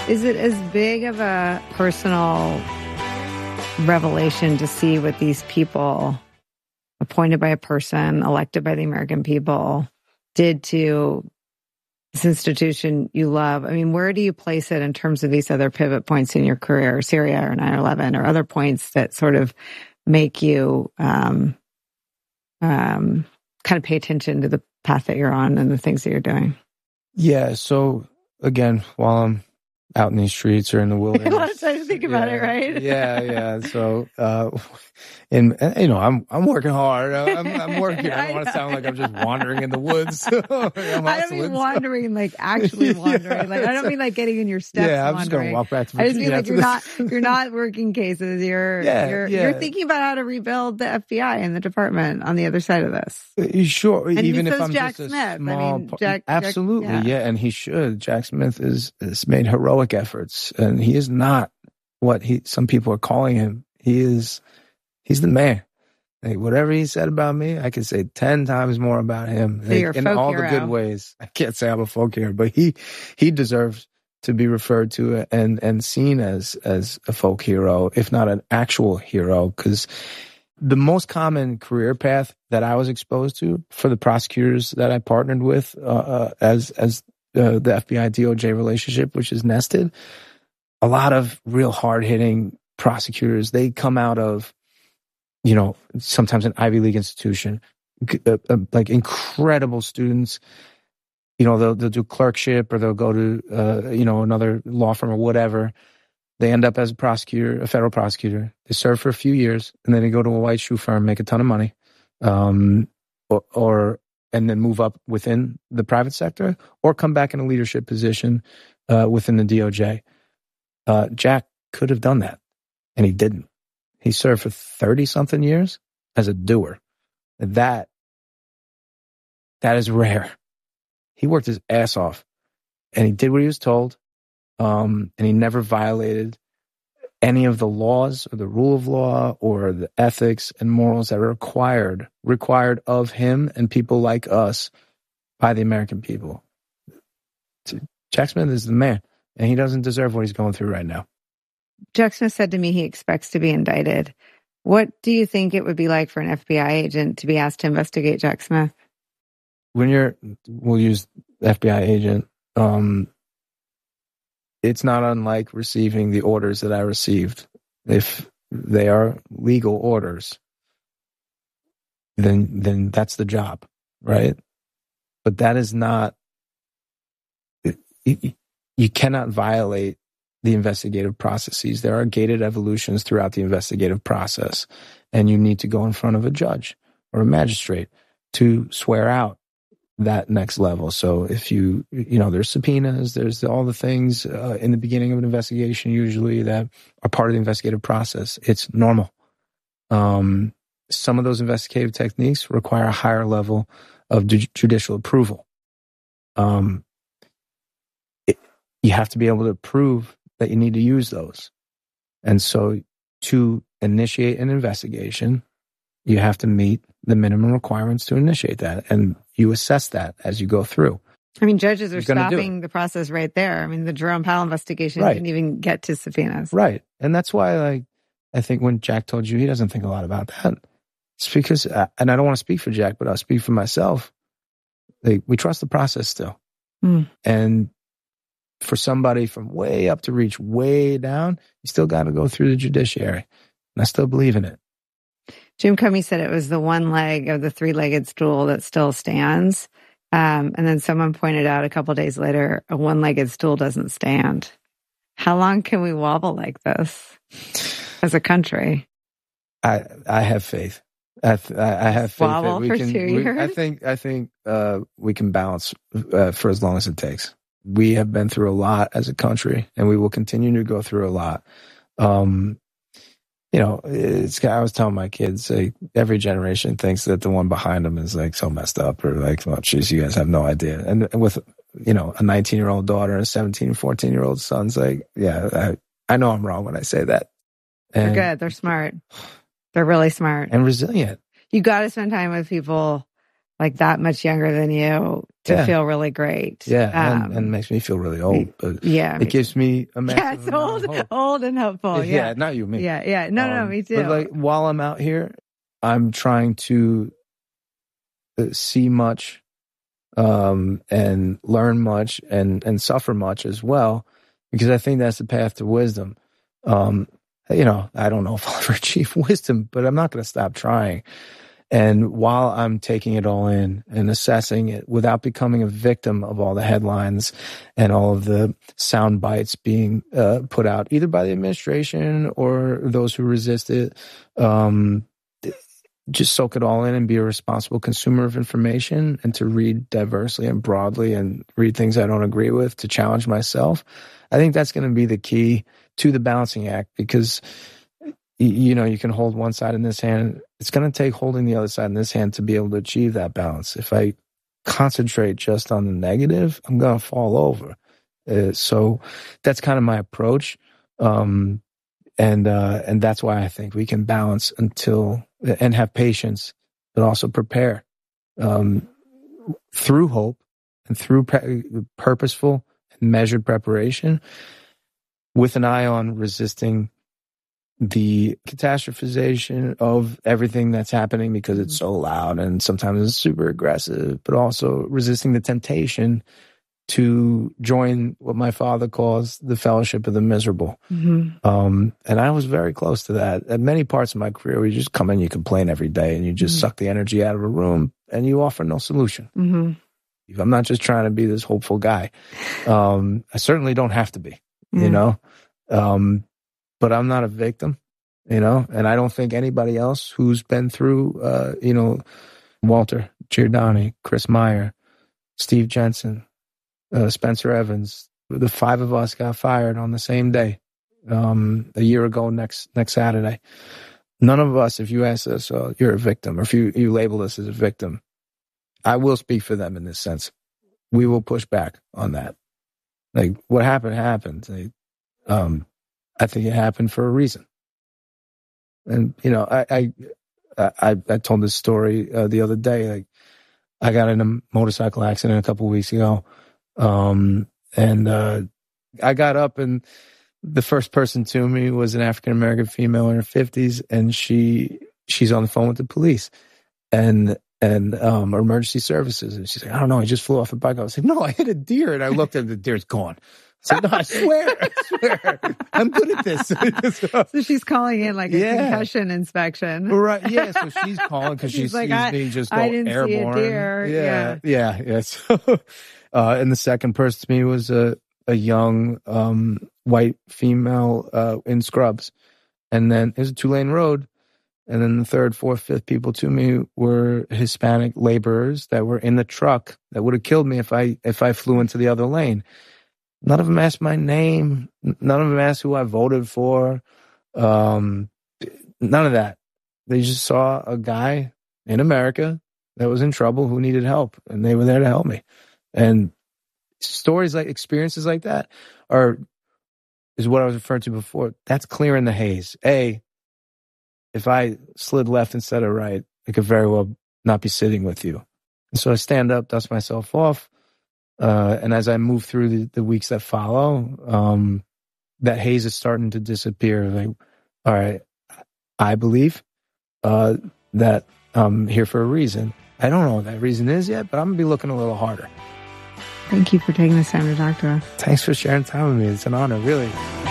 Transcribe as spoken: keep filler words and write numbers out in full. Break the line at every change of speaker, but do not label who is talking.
Is it as big of a personal revelation to see what these people appointed by a person, elected by the American people, did to this institution you love? I mean, where do you place it in terms of these other pivot points in your career, Syria or nine eleven or other points that sort of make you um, um, kind of pay attention to the path that you're on and the things that you're doing?
Yeah. So again, while I'm out in these streets or in the wilderness.
A lot of time to think about
yeah,
it, right?
yeah, yeah. So, uh, and, and, you know, I'm I'm working hard. I'm, I'm working. I don't want to sound like I'm just wandering in the woods. I
don't mean wandering, like actually wandering. yeah, like I don't mean like getting in your steps.
Yeah, I'm
wandering.
just going to walk back to
I just mean like you're not
this.
you're not working cases. You're
yeah,
you're
yeah.
you're thinking about how to rebuild the F B I and the department on the other side of this.
Uh, sure,
and
even
he
if
says
I'm
Jack
just
Smith.
a small,
I mean, Jack,
absolutely,
Jack, yeah.
yeah, and he should. Jack Smith is has made heroic efforts, and he is not what he some people are calling him. He is he's the man. Like, whatever he said about me, I could say ten times more about him.
So you're a
in
folk
all
hero.
The good ways. I can't say I'm a folk hero, but he he deserves to be referred to and and seen as as a folk hero, if not an actual hero, because the most common career path that I was exposed to for the prosecutors that I partnered with uh, uh, as as uh, the F B I D O J relationship, which is nested, a lot of real hard hitting prosecutors, they come out of, you know, sometimes an Ivy League institution, uh, uh, like incredible students. You know, they'll they'll do clerkship or they'll go to uh, you know, another law firm or whatever. They end up as a prosecutor, a federal prosecutor. They serve for a few years, and then they go to a white shoe firm, make a ton of money, um, or, or and then move up within the private sector, or come back in a leadership position uh, within the D O J. Uh, Jack could have done that, and he didn't. He served for thirty something years as a doer. That that is rare. He worked his ass off, and he did what he was told. Um, and he never violated any of the laws or the rule of law or the ethics and morals that are required, required of him and people like us by the American people. Jack Smith is the man, and he doesn't deserve what he's going through right now.
Jack Smith said to me he expects to be indicted. What do you think it would be like for an F B I agent to be asked to investigate Jack Smith?
When you're, we'll use F B I agent, um, it's not unlike receiving the orders that I received. If they are legal orders, then then that's the job, right? But that is not, you, you cannot violate the investigative processes. There are gated evolutions throughout the investigative process, and you need to go in front of a judge or a magistrate to swear out that next level. So if you, you know, there's subpoenas, there's all the things uh, in the beginning of an investigation usually that are part of the investigative process. It's normal. Um, some of those investigative techniques require a higher level of ju- judicial approval. Um, it, you have to be able to prove that you need to use those. And so to initiate an investigation, you have to meet the minimum requirements to initiate that. And you assess that as you go through.
I mean, judges are stopping the process right there. I mean, the Jerome Powell investigation
right.
didn't even get to subpoenas.
Right. And that's why, like, I think when Jack told you he doesn't think a lot about that, it's because, uh, and I don't want to speak for Jack, but I'll speak for myself. Like, we trust the process still.
Mm.
And for somebody from way up to reach way down, you still got to go through the judiciary. And I still believe in it.
Jim Comey said it was the one leg of the three-legged stool that still stands. Um, and then someone pointed out a couple of days later, a one-legged stool doesn't stand. How long can we wobble like this as a country?
I I have faith. I I have faith
wobble
that we
for
can.
two
We,
years?
I think I think uh, we can balance uh, for as long as it takes. We have been through a lot as a country, and we will continue to go through a lot. Um, You know, it's. I was telling my kids, like, every generation thinks that the one behind them is like so messed up, or like, well, geez, you guys have no idea. And with, you know, a nineteen year old daughter and a seventeen, fourteen year old son's like, yeah, I, I know I'm wrong when I say that. And,
They're good. They're smart. They're really smart
and resilient.
You got to spend time with people like that much younger than you to
Yeah.
feel really great.
Yeah,
Um,
and, and makes me feel really old. But
yeah.
it gives me a massive
Yeah, it's
amount
old,
of hope.
old and hopeful.
Yeah,
Yeah.
not you, me.
Yeah. Yeah. No, no,
Um,
me too.
But like while I'm out here, I'm trying to uh, see much, um, and learn much, and and suffer much as well, because I think that's the path to wisdom. Um, you know, I don't know if I'll ever achieve wisdom, but I'm not going to stop trying. And while I'm taking it all in and assessing it without becoming a victim of all the headlines and all of the sound bites being uh, put out, either by the administration or those who resist it, um, just soak it all in and be a responsible consumer of information, and to read diversely and broadly and read things I don't agree with, to challenge myself. I think that's going to be the key to the balancing act, because you know, you can hold one side in this hand. It's going to take holding the other side in this hand to be able to achieve that balance. If I concentrate just on the negative, I'm going to fall over. Uh, so that's kind of my approach. Um, and, uh, and that's why I think we can balance until, and have patience, but also prepare, um, through hope and through pre- purposeful and measured preparation, with an eye on resisting the catastrophization of everything that's happening, because it's so loud and sometimes it's super aggressive, but also resisting the temptation to join what my father calls the fellowship of the miserable. Mm-hmm. Um, and I was very close to that. At many parts of my career, where you just come in, you complain every day, and you just mm-hmm. suck the energy out of a room, and you offer no solution. Mm-hmm. I'm not just trying to be this hopeful guy. Um, I certainly don't have to be, mm-hmm. you know? Um, but I'm not a victim, you know, and I don't think anybody else who's been through, uh, you know, Walter Giordani, Chris Meyer, Steve Jensen, uh, Spencer Evans, the five of us got fired on the same day, um, a year ago next next Saturday. None of us, if you ask us, uh, you're a victim, or if you, you label us as a victim, I will speak for them in this sense. We will push back on that. Like, what happened, happened. They, um, I think it happened for a reason. And, you know, I, I, I, I told this story uh, the other day. Like, I got in a motorcycle accident a couple of weeks ago. Um, and, uh, I got up, and the first person to me was an African-American female in her fifties. And she, she's on the phone with the police and, and, um, emergency services. And she's like, I don't know, I just flew off a bike. I was like, no, I hit a deer. And I looked at the deer's gone. So, no, I swear, I swear, I'm good at this.
so, so she's calling in like a yeah. concussion inspection.
Right, yeah, so she's calling because she
like,
sees
I,
me just go
I didn't
airborne.
See a deer.
Yeah, yeah, yeah. yeah. So, uh, and the second person to me was a, a young um, white female uh, in scrubs. And then it was a two-lane road. And then the third, fourth, fifth people to me were Hispanic laborers that were in the truck that would have killed me if I if I flew into the other lane. None of them asked my name. None of them asked who I voted for. Um, none of that. They just saw a guy in America that was in trouble who needed help, and they were there to help me. And stories like experiences like that are is what I was referring to before. That's clearing the haze. A, if I slid left instead of right, I could very well not be sitting with you. And so I stand up, dust myself off. Uh, and as I move through the, the weeks that follow, um, that haze is starting to disappear. Like, all right, I believe uh, that I'm here for a reason. I don't know what that reason is yet, but I'm going to be looking a little harder.
Thank you for taking this time to talk to us.
Thanks for sharing time with me. It's an honor, really.